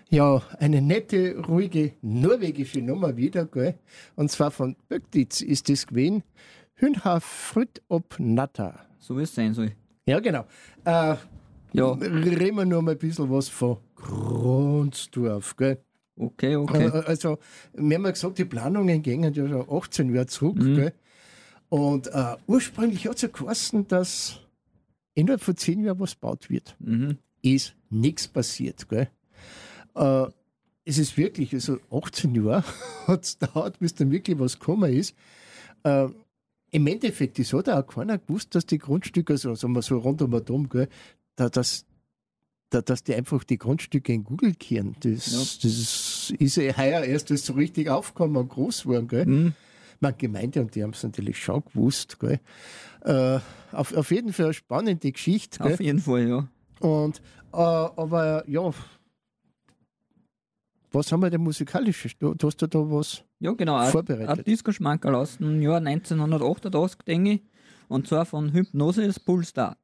Ja, eine nette, ruhige norwegische Nummer wieder, gell? Und zwar von Bögditz ist das gewesen. Hünha Früt ob Natter. So wie es sein soll. Ja, genau. Ja. Reden wir noch mal ein bisschen was von Kronsdorf, gell? Okay. Also, wir haben ja gesagt, die Planungen gingen ja schon 18 Jahre zurück, gell? Und ursprünglich hat es ja geheißen, dass innerhalb von 10 Jahren was gebaut wird. Ist nichts passiert, gell? Es ist wirklich, also 18 Jahre hat es gedauert, bis dann wirklich was gekommen ist. Im Endeffekt, es hat auch keiner gewusst, dass die Grundstücke, also sagen wir so rund um den Dom, gell, dass die einfach die Grundstücke in Google kehren. Das ist ja heuer erst so richtig aufgekommen und groß geworden. Gell? Man Gemeinde, und die haben es natürlich schon gewusst. Gell? Auf jeden Fall eine spannende Geschichte. Gell? Auf jeden Fall, ja. Und, aber ja, was haben wir denn musikalisch? Du hast da was vorbereitet? Ein Disco-Schmankerl aus dem Jahr 1988, denke ich. Und zwar von Hypnose, das Pulsar.